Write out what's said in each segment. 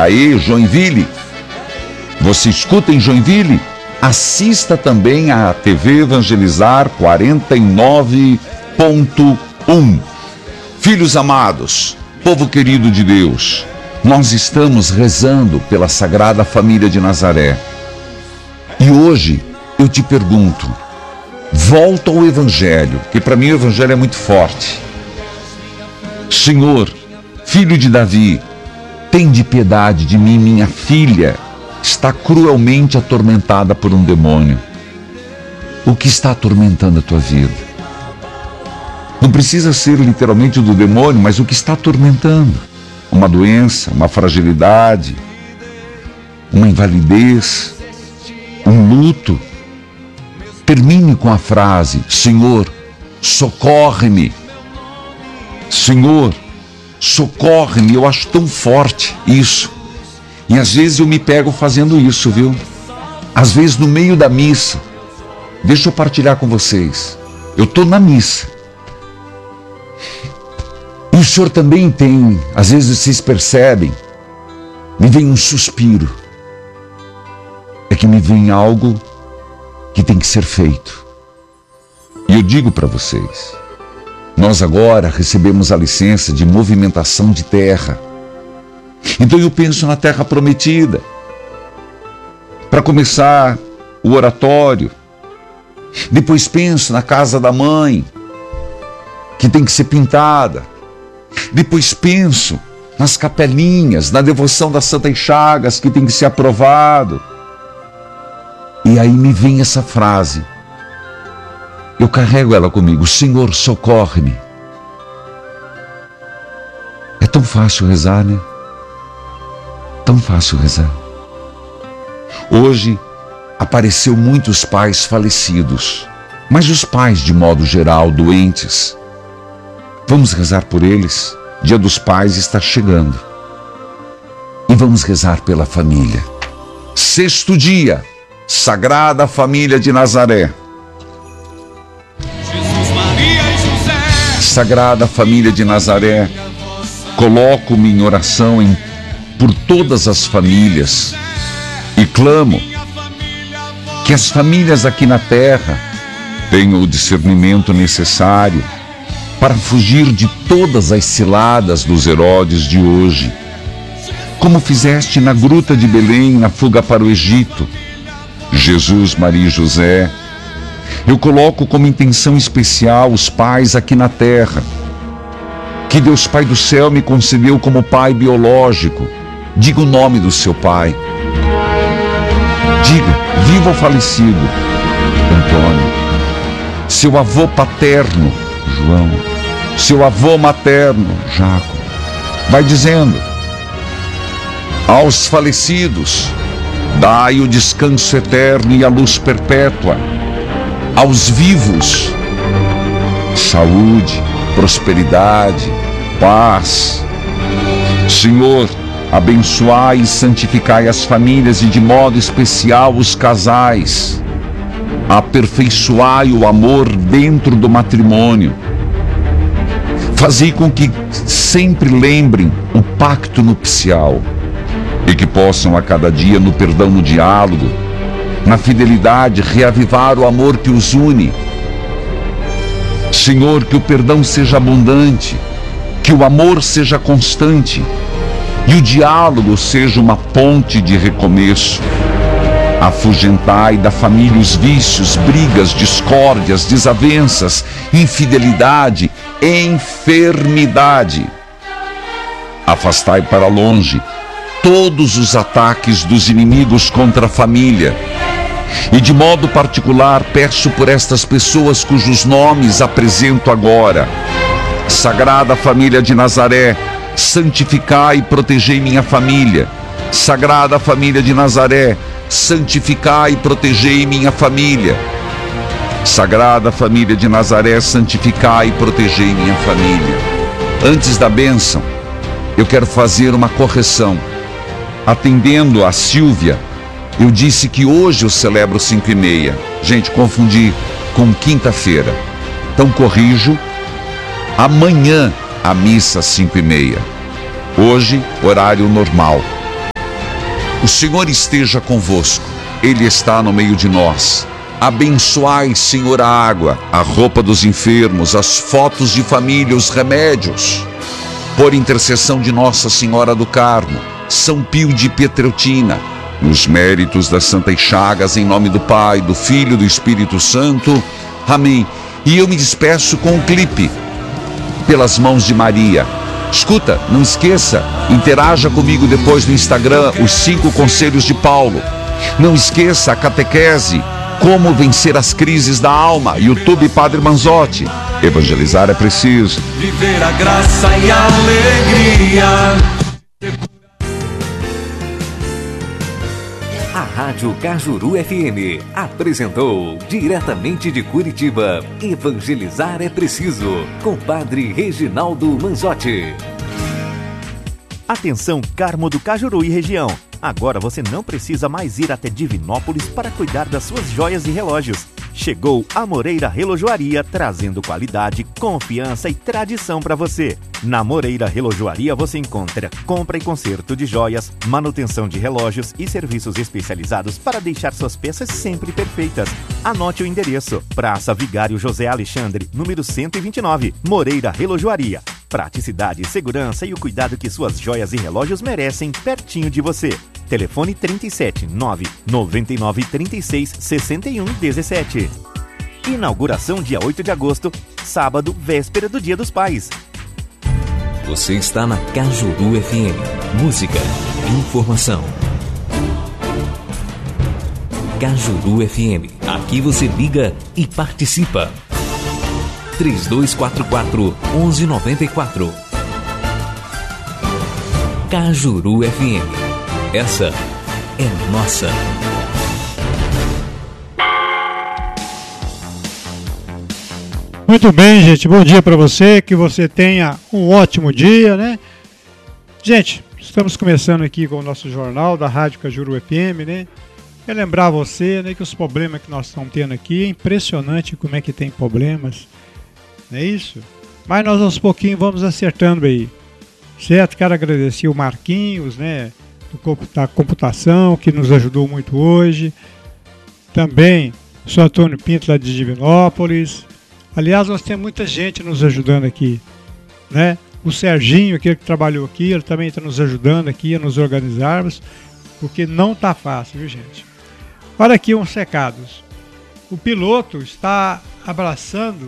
Aê, Joinville! Você escuta em Joinville? Assista também à TV Evangelizar 49.1. Filhos amados, povo querido de Deus, nós estamos rezando pela Sagrada Família de Nazaré. E hoje eu te pergunto, volta ao Evangelho, que para mim o Evangelho é muito forte. Senhor, filho de Davi, tende piedade de mim, minha filha está cruelmente atormentada por um demônio. O que está atormentando a tua vida? Não precisa ser literalmente do demônio, mas o que está atormentando? Uma doença, uma fragilidade, uma invalidez, um luto. Termine com a frase: Senhor, socorre-me. Senhor, socorre-me. Eu acho tão forte isso. E às vezes eu me pego fazendo isso, viu? Às vezes no meio da missa. Deixa eu partilhar com vocês. Eu estou na missa. E o Senhor também tem, às vezes vocês percebem, me vem um suspiro. É que me vem algo que tem que ser feito. E eu digo para vocês, nós agora recebemos a licença de movimentação de terra. Então eu penso na terra prometida. Para começar, o oratório. Depois penso na casa da mãe, que tem que ser pintada. Depois penso nas capelinhas, na devoção das Santas Chagas, que tem que ser aprovado. E aí me vem essa frase. Eu carrego ela comigo: Senhor, socorre-me. É tão fácil rezar, né? Tão fácil rezar. Hoje apareceu muitos pais falecidos, mas os pais, de modo geral, doentes. Vamos rezar por eles. Dia dos Pais está chegando. E vamos rezar pela família. Sexto dia, Sagrada Família de Nazaré. Jesus, Maria e José. Sagrada Família de Nazaré, coloco-me em oração por todas as famílias e clamo que as famílias aqui na terra tenham o discernimento necessário para fugir de todas as ciladas dos Herodes de hoje, como fizeste na gruta de Belém, na fuga para o Egito. Jesus, Maria e José, eu coloco como intenção especial os pais aqui na terra, que Deus Pai do céu me concedeu como pai biológico. Diga o nome do seu pai. Diga, vivo ou falecido, Antônio. Seu avô paterno, João. Seu avô materno, Jaco. Vai dizendo: aos falecidos, dai o descanso eterno e a luz perpétua. Aos vivos, saúde, prosperidade, paz. Senhor, abençoai e santificai as famílias e de modo especial os casais. Aperfeiçoai o amor dentro do matrimônio. Fazei com que sempre lembrem o pacto nupcial e que possam a cada dia, no perdão, no diálogo, na fidelidade, reavivar o amor que os une. Senhor, que o perdão seja abundante, que o amor seja constante e o diálogo seja uma ponte de recomeço. Afugentai da família os vícios, brigas, discórdias, desavenças, infidelidade, enfermidade. Afastai para longe todos os ataques dos inimigos contra a família. E de modo particular peço por estas pessoas cujos nomes apresento agora. Sagrada Família de Nazaré, santificai e protegei minha família. Sagrada Família de Nazaré, santificai e protegei minha família. Sagrada Família de Nazaré, santificai e protegei minha família. Antes da bênção, eu quero fazer uma correção. Atendendo a Silvia, eu disse que hoje eu celebro 5h30. Gente, confundi com quinta-feira. Então corrijo, amanhã a missa 5h30. Hoje, horário normal. O Senhor esteja convosco, Ele está no meio de nós. Abençoai, Senhor, a água, a roupa dos enfermos, as fotos de família, os remédios. Por intercessão de Nossa Senhora do Carmo, São Pio de Pietreutina, nos méritos das Santas Chagas, em nome do Pai, do Filho e do Espírito Santo. Amém. E eu me despeço com um clipe, Pelas Mãos de Maria. Escuta, não esqueça, interaja comigo depois no Instagram, os 5 conselhos de Paulo. Não esqueça a catequese, Como Vencer as Crises da Alma, YouTube Padre Manzotti. Evangelizar é preciso. Viver a graça e a alegria. A Rádio Cajuru FM apresentou, diretamente de Curitiba, Evangelizar é Preciso, com Padre Reginaldo Manzotti. Atenção, Carmo do Cajuru e região. Agora você não precisa mais ir até Divinópolis para cuidar das suas joias e relógios. Chegou a Moreira Relojoaria, trazendo qualidade, confiança e tradição para você. Na Moreira Relojoaria você encontra compra e conserto de joias, manutenção de relógios e serviços especializados para deixar suas peças sempre perfeitas. Anote o endereço: Praça Vigário José Alexandre, número 129, Moreira Relojoaria. Praticidade, segurança e o cuidado que suas joias e relógios merecem, pertinho de você. Telefone 37 9 99 36 61 17. Inauguração dia 8 de agosto, sábado, véspera do Dia dos Pais. Você está na Cajuru FM. Música, informação. Cajuru FM. Aqui você liga e participa. 3244 1194. Cajuru FM. Essa é nossa. Muito bem, gente. Bom dia para você. Que você tenha um ótimo dia, né? Gente, estamos começando aqui com o nosso jornal da Rádio Cajuru FM, né? Quero lembrar você, né, que os problemas que nós estamos tendo aqui é impressionante como é que tem problemas. Não é isso? Mas nós aos pouquinhos vamos acertando aí. Certo? Quero agradecer o Marquinhos, né? Da computação, que nos ajudou muito hoje. Também o Sr. Antônio Pinto, lá de Divinópolis. Aliás, nós temos muita gente nos ajudando aqui, né? O Serginho, aquele que trabalhou aqui, ele também está nos ajudando aqui a nos organizarmos, porque não está fácil, viu, gente? Olha aqui uns recados. O piloto está abraçando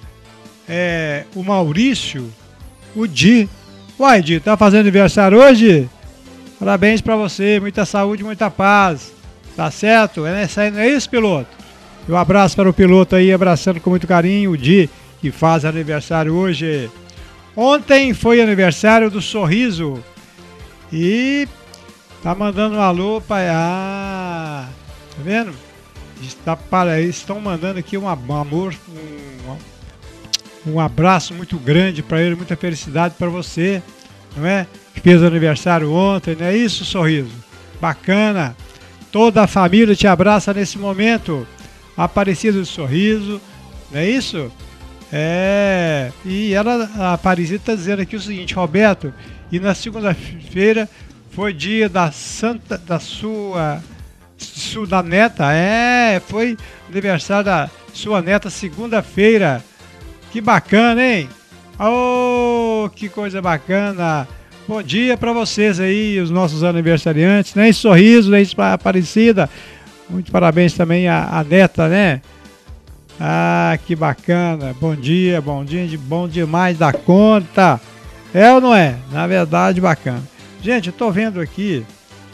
o Maurício, o Di. Uai, Di, tá fazendo aniversário hoje? Parabéns para você, muita saúde, muita paz. Tá certo? Não é isso, piloto? Um abraço para o piloto aí, abraçando com muito carinho o Di, que faz aniversário hoje. Ontem foi aniversário do Sorriso. E tá mandando um alô para... tá vendo? Estão mandando aqui um amor, um abraço muito grande para ele, muita felicidade para você, não é? Que fez aniversário ontem, não é isso, Sorriso? Bacana. Toda a família te abraça nesse momento. Aparecida do Sorriso, não é isso? E a Aparecida está dizendo aqui o seguinte: Roberto, e na segunda-feira foi dia da da neta, foi aniversário da sua neta, segunda-feira. Que bacana, hein? Oh, que coisa bacana. Bom dia para vocês aí, os nossos aniversariantes, né? Sorriso, né? Aparecida. Muito parabéns também à neta, né? Ah, que bacana. Bom dia, bom demais da conta. É ou não é? Na verdade, bacana. Gente, eu tô vendo aqui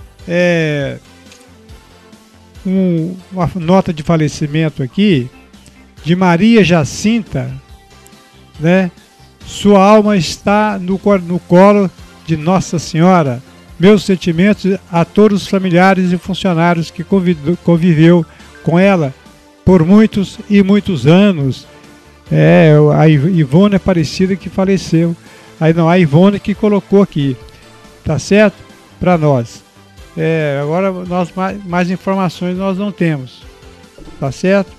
uma nota de falecimento aqui de Maria Jacinta, né? Sua alma está no colo de Nossa Senhora. Meus sentimentos a todos os familiares e funcionários que conviveu com ela por muitos e muitos anos. A Ivone Aparecida que faleceu. A Ivone que colocou aqui. Tá certo? Para nós. Agora mais informações nós não temos. Tá certo?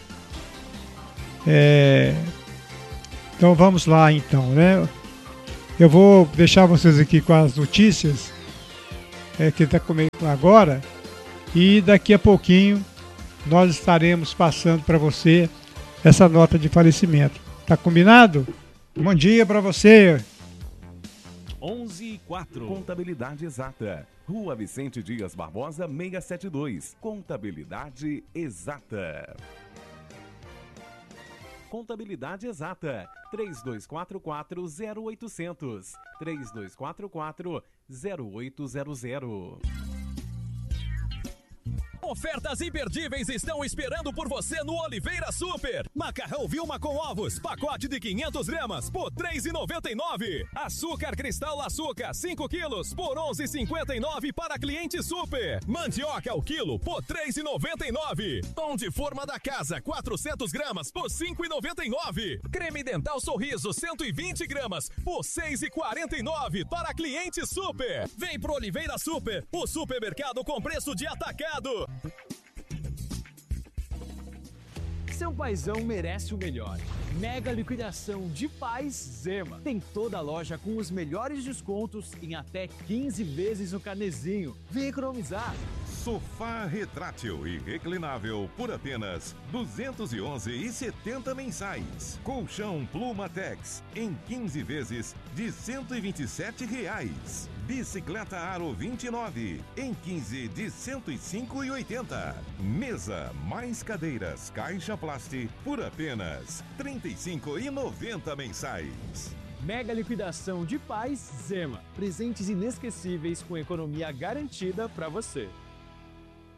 Então vamos lá então, né? Eu vou deixar vocês aqui com as notícias que está comigo agora. E daqui a pouquinho nós estaremos passando para você essa nota de falecimento. Tá combinado? Bom dia para você. 11:04. Contabilidade Exata. Rua Vicente Dias Barbosa, 672. Contabilidade Exata. Contabilidade Exata. 3244-0800. 3244-0800. Ofertas imperdíveis estão esperando por você no Oliveira Super. Macarrão Vilma com ovos, pacote de 500 gramas por R$ 3,99. Açúcar Cristal Açúcar, 5 quilos por R$ 11,59 para cliente Super. Mandioca ao quilo por R$ 3,99. Pão de forma da casa, 400 gramas por R$ 5,99. Creme dental Sorriso, 120 gramas por R$ 6,49 para cliente Super. Vem pro Oliveira Super, o supermercado com preço de atacado. Seu paizão merece o melhor. Mega liquidação de Pais Zema. Tem toda a loja com os melhores descontos em até 15 vezes no carnezinho. Vem economizar. Sofá retrátil e reclinável por apenas R$ 211,70 mensais. Colchão Plumatex em 15 vezes de R$ 127,00. Bicicleta Aro 29 em 15 de R$ 105,80. Mesa mais cadeiras Caixa Plast por apenas R$ 35,90 mensais. Mega liquidação de Pais Zema. Presentes inesquecíveis com economia garantida para você.